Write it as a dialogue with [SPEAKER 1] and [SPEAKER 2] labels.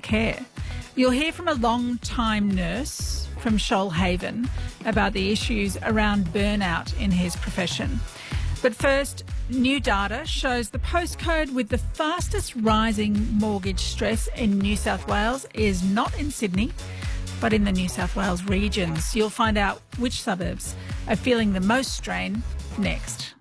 [SPEAKER 1] care. You'll hear from a long-time nurse from Shoalhaven about the issues around burnout in his profession. But first, new data shows the postcode with the fastest rising mortgage stress in New South Wales is not in Sydney, but in the New South Wales regions. You'll find out which suburbs are feeling the most strain next.